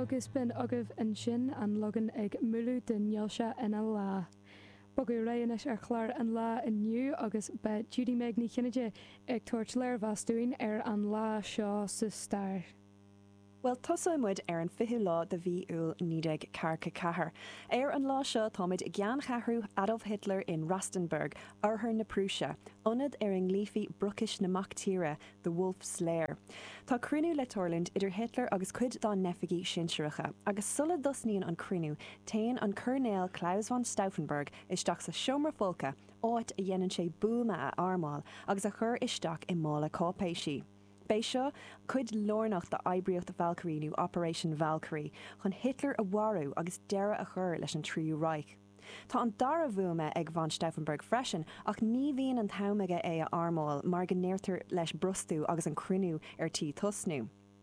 agus ben agah an sin an logan ag múlú den nealse ina lá. Bogu réanis ar chláir an lá inniu agus be Judy Meg ní chinneide ag tuairt léir bhasúin ar an lá seo sa stair. Well, tosáimmuid ar an fiú lá de bhí úl nídeag carcha cahar. Ar an lá seo táid gian chahrú Adolf Hitler in Rastenburg, arthar na Prúise, onad ar an lífi brucis na Mactíre, the Wolf's Lair. Tá cruinú le Torland idir Hitler agus cuid dá nefigi sinseiricha, agus sulla dusníon an cruinú, tain an Colonel Klaus von Stauffenberg isteach sa Seomra Folca, áit a dhéanann sé buama a armáil, agus a chur isteach i mála cápéisí. Bei seo, cuid lornach de ebriacht Valkyrie Operation Valkyrie, chun Hitler a warú agus deire a chur leis an Tríú Reich. Tá an dara bhuama ag von Stauffenberg freisin, ach ní bhíon an taumaige é a armáil mar gnéirtar leis brustú agus an cruinú ar tí tusnú.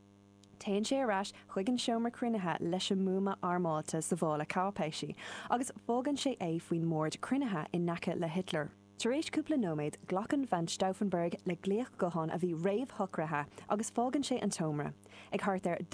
Téann sé arás chuig an seomar crunethe leis an múma armáilta sa bhála cápéisí, agus fógann sé é faoin mórd crunethe in naca le Hitler. Tar éis cúpla nóméid glachan van Stauffenberg le gléoch gohan a bhí réamh thucrathe agus fágann sé an tomra. Ag thart ar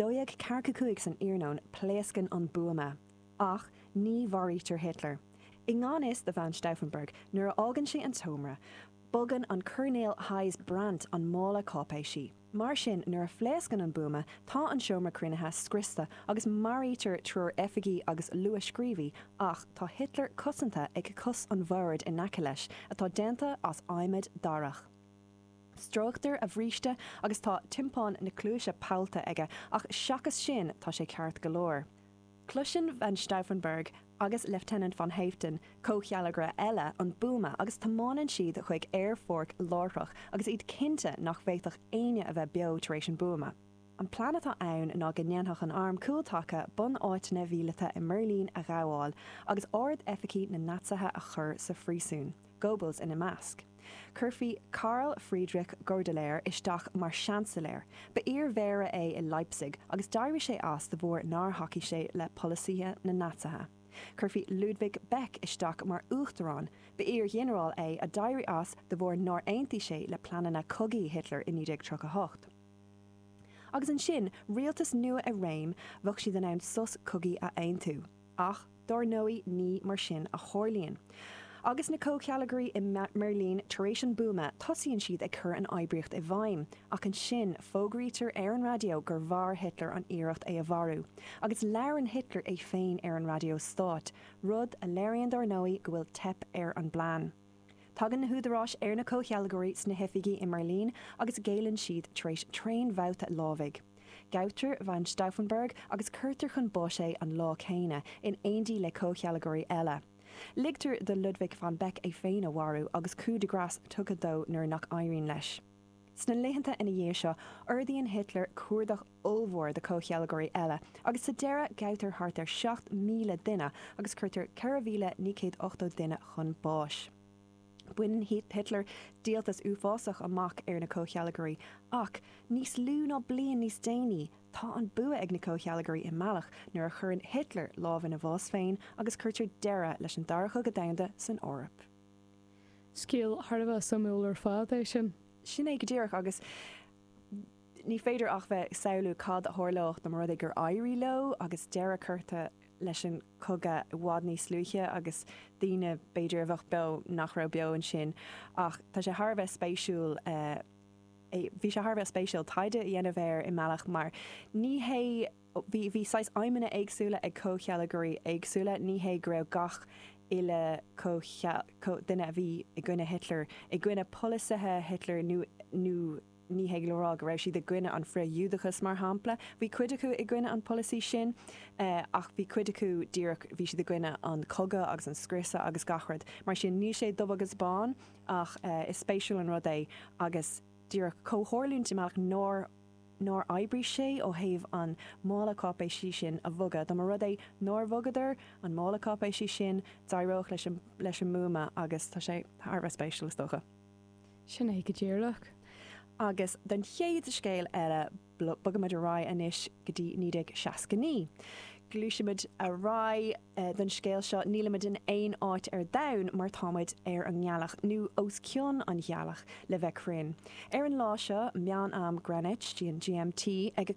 2 san iarnón pléascan an buama. Ach, ní bharítar Hitler. I ngánis de van Stauffenberg nuair ágann sé an tomra, bogan an Colonel Hayes Brandt an mála cápéisí. Mar sin nuair a phléascan an buama, tá an seomra crunethe scrista agus marítar trúr effigy agus luas scríbhí, ach tá Hitler cosanta ag cos an bhord in naca leis, atá déanta as aimid darach. Stróachtar a bhríste agus tá timpán na clúise pálta aige, ach seachas sin tá sé ceart golóir. Cluisin van Stauffenberg agus Lieutenant von Haeften cóchealagra eile an buama agus tamánan siad chuig airfork láirthach agus iad cinnte nach bhéitach aine a bheith beo tar éis an buama. An planetá ann ná gnéanthach an arm cúltacha bun áitina bhílata i Merlín a ghabháil agus ard efficí na natsathe a chur sa phríosún, Goebbels ina measc. Curfí Karl Friedrich Goerdeler isteach mar chanceléir, ba ír mhéara é i Leipzig agus dairí sé as de bhór nar hoci sé le polisíthe na natsathe. Curfí Ludwig Beck isteach mar uachtarán, ba ír generál é a dairí as de bhór nar aontaí sé le planana cogaí Hitler in 1938. Agus an sin, rialtas nua a réim bhog si den ann sus cogaí a aontú, ach dor nóí ní mar sin a chorlíonn. Agus na cócealagaí i Merlín tar éis an buama tosíonn siad ag chur an oibriacht i bhaim, ach an sin fógraítar ar an radio gur bhar Hitler an iirecht é a bharú, agus learan Hitler é féin ar an radio stát, rud a léironn dar nóí go bhfuil tep ar an bláán. Tagan na húdarrás ar na cócealagaí sna hefiigi i Merlín agus gélann siad tar éis tréin bhauta lámhaigh. Gauter van Stauffenberg agus curtar chun bóisé an lá chéine in aondí le cócealagaí eile. Ligtar de Ludwig van Beck é féin a warú agus coup de grâce tugad dó nuair nach éiríonn leis. Sna léhananta ina dhé seo, ardíonn Hitler cuardach ómhór de cóchealagaí eile, agus sa deire gautar thart ar 7,000 duine agus chuirtar 4,980 duine chun báis. Buineann Hitler díaltas uafásach amach ar na cóchealagaí, ach níos lú ná bliain níos déanaí, tá an bua ag na cóchealagaí i mealach nuair a churann Hitler lámhain a bhás féin agus chuirtar deire leis an darcha go damhanda san Eorp. Scíal tharbh samúlar fád é sin. Sin é go ddíireach agus ní féidir ach bheith saoú cad a thorlócht na mar rud gur éirí lo agus deire chuirta leis an coga bhád níos slúthe agus daoine beidir a bheith be nach ra beo an sin, ach tá sé tharbh spéisiúil bhí sé tharbh spéisiúil taide dhéanamh ar i mealach mar ní hé bhí 6 aimimena éagsúla ag cóchealagaí éagsúla ní hé go raibh gach ile duine a bhí i gcuine Hitler, i gcuine polisithe Hitler nó ní hé glórá go raibh siad a gcuine an fréúdachas mar hampla. Bhí cuid acu i gcuine an policy sin, ach bhí cuid acu díreach bhí siad a gcuine an coga agus an scrisa agus gachrad, mar sin ní sé dubh agus bán ach is spéisiúil an rud é agus díreach cóthorlúnta meach nóir eibrí sé ó thaobh an mála cápéisí sin a bhugad, do mar rud é nóir bhugadar an mála cápéisí sin daireoch leis an múma agus tá sé tharbh spéisiúil stocha. Sin é go ddíirlach. Agus den chéad a scéal eile bugamid rá inis go dtí 1969. glúisiid a rá den scéil seo nílamid in éon áit dain mar táid an ngealach nó os cion an ghealach le bheith crin. An lá seo meán am Greenwich GMT ag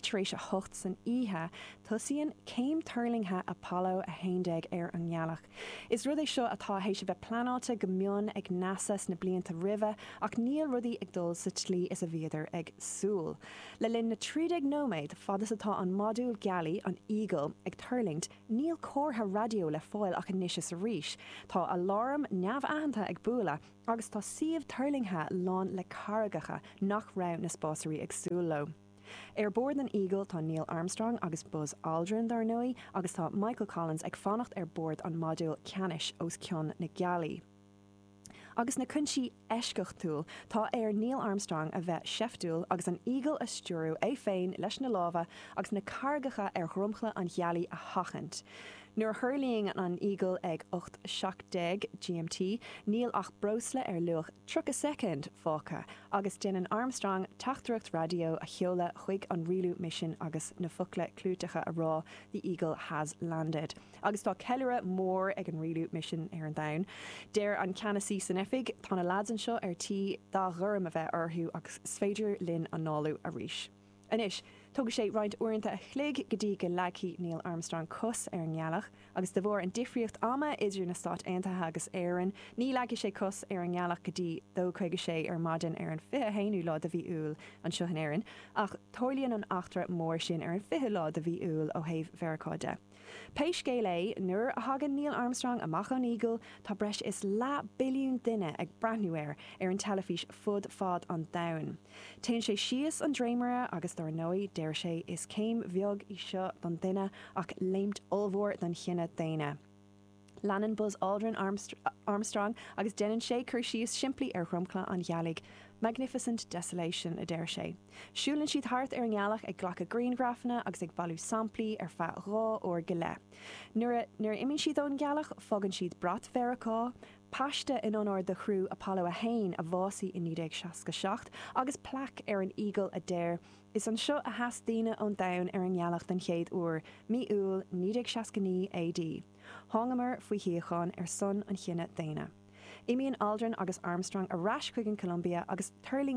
5:08 san ihe tosíonn céim tarlingthe Apollo a 11 an ngealach. Is rud é seo atá hééis se bheith planáte go mion ag NASA na blianta rimhe ach níl rudaí ag dul sa tlí is a bhéidir ag súl. Le linn na 30 nóméid fadas atá an modúl gealaí an Eagle ag tarlingt níl cótha radio le fáil ach níos is a ríis. Tá alarm neamh-aitheanta ag bualadh agus tá siomh tarlingthe lán le caragacha nach raibh na spásaí ag súl. Bord an Eagle tá Neil Armstrong agus Buzz Aldrin dar nui agus tá Michael Collins ag fannacht bord an modúl ceannis os cion na gealaí. Agus na cunsí eisceach túl tá Neil Armstrong a bheith seafdúil agus an Eagle a stúrú féin leis na lábha agus na cargacha thromchla an ghealaí a hachant. Nuair thuirlíonn an Eagle ag 8:70 GMT, níl ach brosla luach 30 second fáca, agus déanann Armstrong teachtareacht radio a cheola chuig an rialú mission agus na focaile clúteacha a rá the Eagle has landed. Agus tá ceilire mór ag an rialú mission an domhan. Déir an ceannaí san efig tána lads an seo tí dá ghurm a bheith orthú agus sféidir linn an náú a ríis. Anis, tugadh sé roiint uaireanta a chlig go dtí go leací Neil Armstrong cos an ngealach, agus de bhór an difriocht ama idir na Stát Aontaithe agus Éireann, ní leagadh sé cos an ngealach go dtí dó chuige sé maidin an 21 lá de bhí úil an seo an Éireann, ach tolíonn an achtra mór sin an 20 lá de bhí úil ó thaobh Veracáide. Péis céile nuair a hagan Neil Armstrong amach an Eagle, tá breis is lá billiún duine ag brandnuair an telefís fud fád an domhan. Téann sé sios an dréimire agus dar nói déir sé is céim bheag I seo don duine ach léimt olmhór don chinine daine. Leanann Buzz Aldrin Armstrong agus déanann sé chur sios siimplí thromchla an ghealaigh Magnificent Desolation a déir sé. Siúlann siad thart an ngealach ag ghlacha greengrafna agus ag bailú samplaí feadh rá ó go le. Nuair iminn siad ón ngealach fágann siad brat Veracá, paiste in honor de chrú Apollo a 1 a bhásaí in 1967 agus plac an Eagle a déir is an seo a heas daine ón domhan an ngealach den chéad uair míúil 1969 AD. Tháingamar faoi thiocháin son an chinine daine. Imíonn Aldrin agus Armstrong a rais chuig an Columbia agus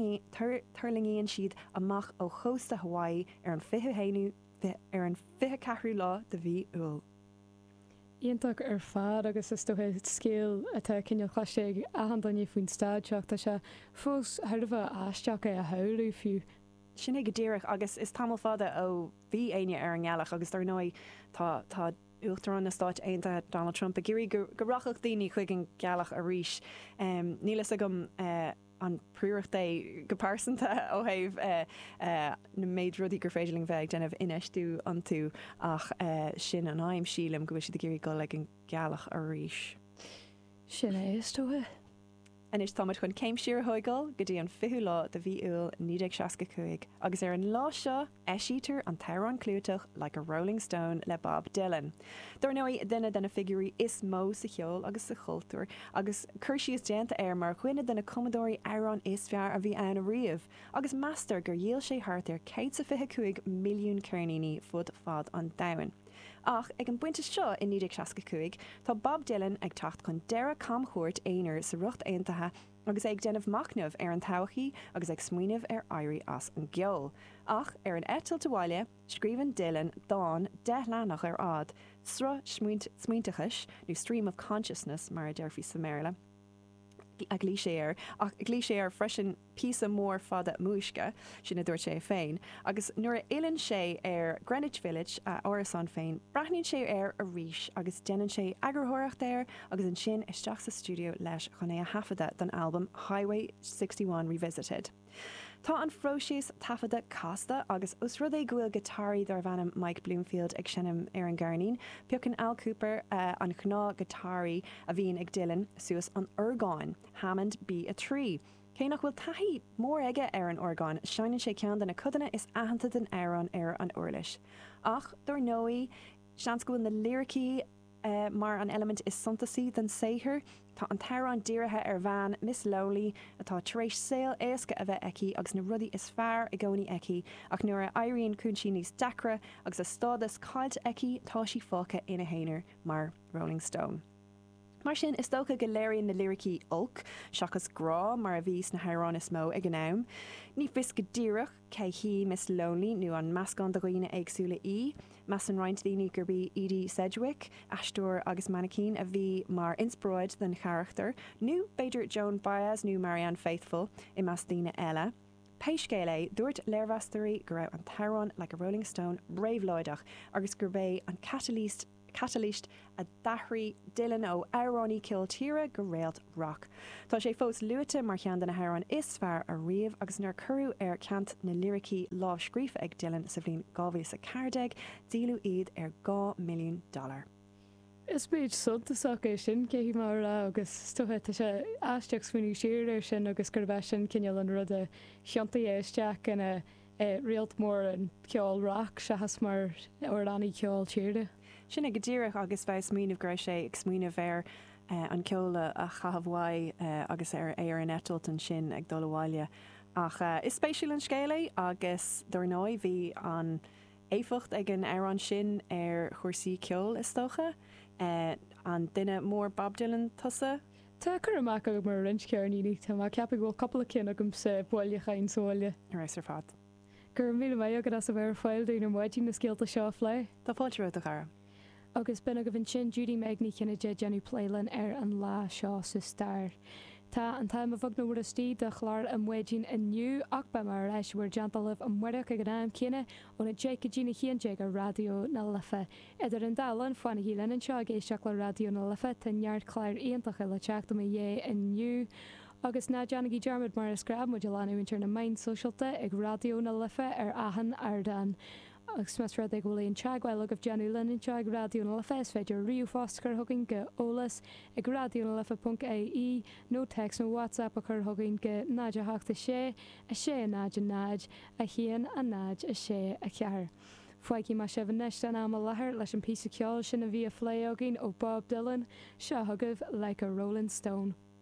turlingíonn siad amach ó chósta Hawaii an 24 lá de bhí úil. Íontach fad agus is stocha scéal atá cinneal chláiste ahan daine faoin stáidseach tá se fós tharbh aisteach a heú fiú. Sinna go ddíireach agus is tamil fada ó bhí aine ar an ngealach agus dar nói tá uachtar an na Stát Aontaithe Donald Trump a gurí go rachach daoine chuig an gealach a ríis. Nílas a gom an príomhta go pásanta ó thaobh na méid rudí gur féidirling bheith denmh inistú an tú ach sin an aim sílam go bhfuil siad gurí go le an gealach a ríis. Sin é is tóthe. An is táid chun céim siar thuigáil go dtí an 20 lá de bhí úil 1965 agus ar an lá seo eisítar an teirán clúteach like a Rolling Stone le Bob Dylan. Dar nói duine denna figurí is mó sa cheol agus sa chultúr agus chuirsí is déanta mar chuine denna Commodóí Airán is fear a bhí anna riamh agus meastar gur dhéal sé thart ar 125 milliún ceirníní fud fad an domhan. Ach ag an buinte seo in 1965 tá Bob Dylan ag tacht chun deire camchúirt éonar sa rucht Aontaithe agus ag déanamh macnamh ar an todhachaí agus ag smaoinemh ar éirí as an gceol. Ach ar an eitiil do bhaile scríbann Dylan dáin 10 leanach ar ád, sra smaointachais nó stream of consciousness mar a deirfí sa méile. A glíséir ach glíséir freisin písa mór fada múisce sin na dúirt sé féin agus nuair a ilann sé ar Greenwich Village a Orison féin braithníonn sé ar a ríis agus déanann sé agurthireacht ir agus an sin isteach sa stúdio leis chun é a hafada don album Highway 61 Revisited. Tá an phróisis tafada casta agus os rud é gúil gitárí dar bhanam Mike Bloomfield ag sinnim ar an gcarnín, peocann Al Cooper an chná gitárí a bhíon ag Dylan suas an orgáin, Hammond B3. Cé nach bhfuil taithí mór aige ar an orgáin, seinnn sé ceann den na codanna is aitheanta den Éireann ar an uirlis. Ach, dar nói, seans go bhfuil na lyricí mar an element is suntasí den séhir, Tá an tearán díirithe ar bhean Miss Lowley atá taréis saoil éasca a bheith eici agus na rudaí is fearr i gcónaí eici ach nuair a éiríonn cúnsí níos deacra agus a stádas cáilte eici tá sí fáca ina héanaar mar Rolling Stone. Mar sin is dócha go léiríonn na lyricí olc, seachas grá mar a bhís na hairán is mó ag an nám. Ní fis go díireach cé hí Miss Lonely nu an meascán do roioine agsúla í, meas an roiint daoine gurbí Edie Sedgwick, Astor agus Manakeen a bhí mar inspráid den charachtar, nu beidir Joan Baez nu Marianne Faithfull I meas daoine eile. Peiscéile dúirt léirheastarí go raibh an tearán le a Rolling Stone bréomhlóideach agus gur bé an catalíst a dahraí Dylan ó Airránaí Kiltíre go réalt rock. Tá sé fós luite mar chean den na hairán is fearr a riamh agus nar curú ar ceant na lyricí lábhscríofa ag Dylan sa bhíon 2014 dílú iad ar $2 million. Is bíid suntasach é sin cé mar agus tuthe tá sé aisteach smuoinú siir ar sin agus gur bheith sin cinneal an rud a cheantaí éisteach ina rialt mór an ceáil rock se has mar ordánaí ceáil tíirde. Sinna go ddíireach agus bheith smíanamh gur sé ag smíanamh ar an ceola a chahabháid agus ar an etaltan sin ag dul bháile. Ach is spéisiúil an scéala agus dornáid bhí an éifocht ag an airán sin ar chuirsaí ceol is tócha an duine mór Bob Dylan tusa. Tá chur amach go mar rinscearníí tá má ceappa bhfuil coppla cin agam sa bhile chain sáile. Reis ar fad. Gur mí mé agad as a bhar fáil daoine muidí na scéalta seo lé. Tá fáilte a chara. Agus bena go bhín sin Judy Magny cinna de Jenny Playlan ar an lá seo sa stair. Tá an taim a bhag nó a tí de chláir an muidín inniu ach ba mar leis bhar deantalah an muireach ag an náim cinenne óna Jake Gina chéanté a radio na lifa. Idir an dalan fanna hílan an seo géisteach le radio na lifa tá neart chláir íontacha le teachta a dhé inniu. Agus ná Jannaí Dermot mar a scrab mu leanúintir na main socialta ag radio na lifa ar ahan ardan. Agus mas rud ag bhfuil teagháil agah Janú Lennon teag radio na lifa is féidir riú fáscar thugann go ólas ag radio na lifa.ai nó text nó WhatsApp a chur thugann go náide heachta sé a sé a náid a náid a chéan a náid a sé a ceair. Foicí mar sibh neist an am lethir leis an pí ceáil sin a bhí a phlé agin ó Bob Dylan, seo thugah like a Rolling Stone.